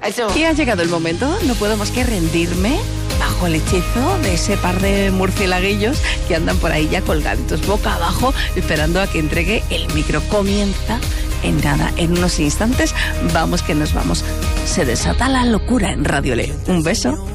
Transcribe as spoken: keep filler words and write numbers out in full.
Eso. Y ha llegado el momento, no puedo más que rendirme bajo el hechizo de ese par de murcielaguillos que andan por ahí ya colgaditos boca abajo, esperando a que entregue el micro. Comienza en nada, en unos instantes. Vamos que nos vamos. Se desata la locura en Radio Le. Un beso.